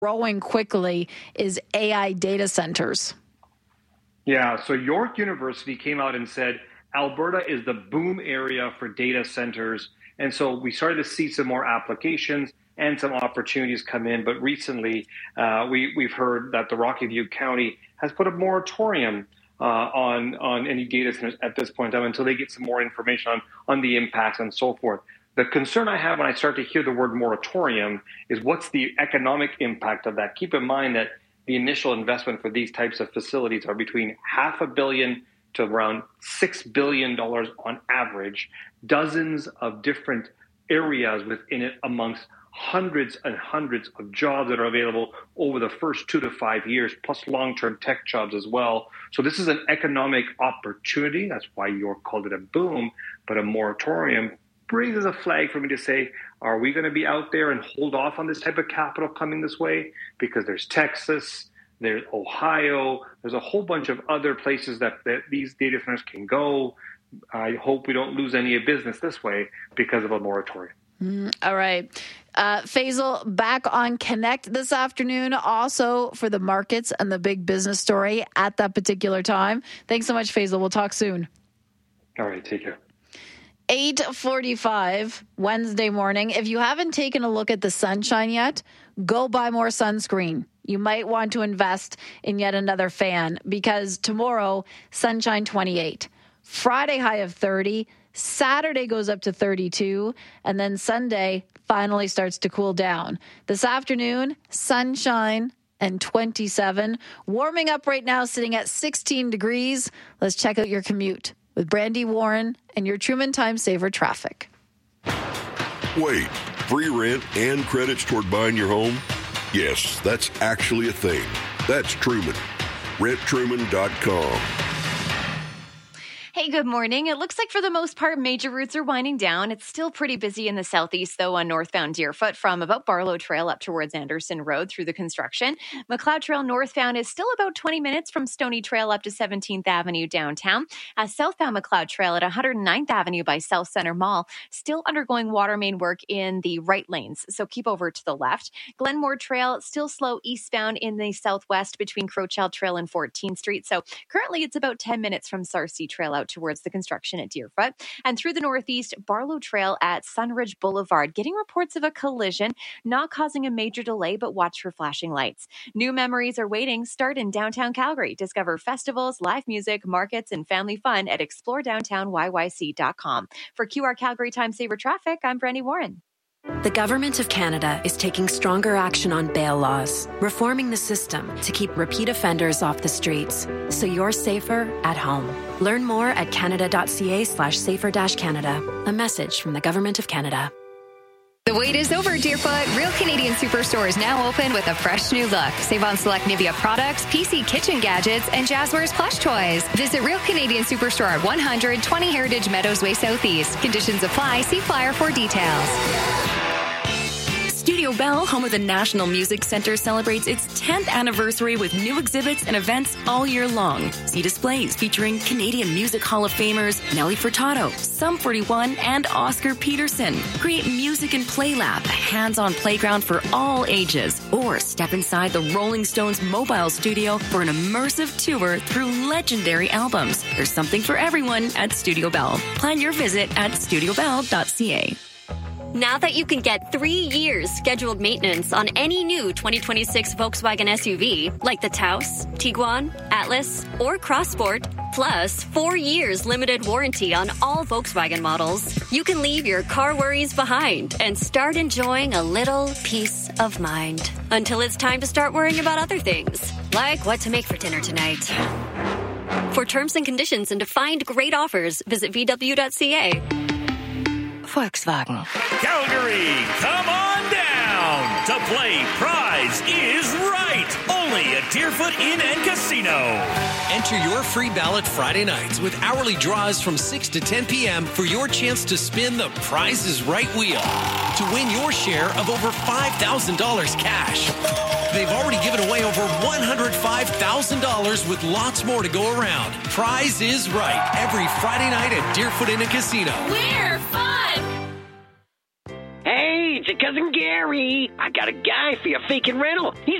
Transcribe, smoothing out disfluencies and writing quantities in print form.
growing quickly is AI data centers. Yeah, so York University came out and said Alberta is the boom area for data centers. And so we started to see some more applications and some opportunities come in. But recently, we've heard that the Rocky View County has put a moratorium on any data centers at this point in time until they get some more information on the impacts and so forth. The concern I have when I start to hear the word moratorium is what's the economic impact of that? Keep in mind that the initial investment for these types of facilities are between $500 million to around $6 billion on average, dozens of different areas within it amongst hundreds and hundreds of jobs that are available over the first 2 to 5 years, plus long-term tech jobs as well. So this is an economic opportunity. That's why York called it a boom, but a moratorium raises a flag for me to say, are we going to be out there and hold off on this type of capital coming this way? Because there's Texas, there's Ohio, there's a whole bunch of other places that these data centers can go. I hope we don't lose any business this way because of a moratorium. All right. Faisal, back on Connect this afternoon, also for the markets and the big business story at that particular time. Thanks so much, Faisal. We'll talk soon. All right. Take care. 8:45 Wednesday morning. If you haven't taken a look at the sunshine yet, go buy more sunscreen. You might want to invest in yet another fan because tomorrow, sunshine 28, Friday high of 30, Saturday goes up to 32, and then Sunday finally starts to cool down. This afternoon, sunshine and 27. Warming up right now, sitting at 16 degrees. Let's check out your commute with Brandy Warren and your Truman Time Saver traffic. Wait, free rent and credits toward buying your home? Yes, that's actually a thing. That's Truman. RentTruman.com. Hey, good morning. It looks like for the most part, major routes are winding down. It's still pretty busy in the southeast, though, on northbound Deerfoot from about Barlow Trail up towards Anderson Road through the construction. McLeod Trail northbound is still about 20 minutes from Stony Trail up to 17th Avenue downtown. Southbound McLeod Trail at 109th Avenue by South Center Mall, still undergoing water main work in the right lanes, so keep over to the left. Glenmore Trail still slow eastbound in the southwest between Crowchild Trail and 14th Street. So currently it's about 10 minutes from Sarcee Trail out towards the construction at Deerfoot. And through the northeast, Barlow Trail at Sunridge Boulevard, getting reports of a collision, not causing a major delay, but watch for flashing lights. New memories are waiting. Start in downtown Calgary. Discover festivals, live music, markets, and family fun at exploredowntownyyc.com. For QR Calgary Time Saver Traffic, I'm Brandy Warren. The Government of Canada is taking stronger action on bail laws, reforming the system to keep repeat offenders off the streets, so you're safer at home. Learn more at canada.ca/safer-canada. A message from the Government of Canada. The wait is over, Deerfoot. Real Canadian Superstore is now open with a fresh new look. Save on select Nivea products, PC kitchen gadgets, and Jazzwares plush toys. Visit Real Canadian Superstore at 120 Heritage Meadows Way Southeast. Conditions apply. See flyer for details. Studio Bell, home of the National Music Centre, celebrates its 10th anniversary with new exhibits and events all year long. See displays featuring Canadian Music Hall of Famers Nelly Furtado, Sum 41, and Oscar Peterson. Create Music and Play Lab, a hands-on playground for all ages. Or step inside the Rolling Stones mobile studio for an immersive tour through legendary albums. There's something for everyone at Studio Bell. Plan your visit at studiobell.ca. Now that you can get 3 years scheduled maintenance on any new 2026 Volkswagen SUV, like the Taos, Tiguan, Atlas, or Crossport, plus 4 years limited warranty on all Volkswagen models, you can leave your car worries behind and start enjoying a little peace of mind. Until it's time to start worrying about other things, like what to make for dinner tonight. For terms and conditions and to find great offers, visit VW.ca. Volkswagen. Calgary, come on down to play Prize is Right. Only at Deerfoot Inn and Casino. Enter your free ballot Friday nights with hourly draws from 6 to 10 p.m. for your chance to spin the Prize is Right wheel to win your share of over $5,000 cash. They've already given away over $105,000 with lots more to go around. Prize is Right every Friday night at Deerfoot Inn and Casino. We're fun! Hey, Cousin Gary. I got a guy for your vacant rental. He's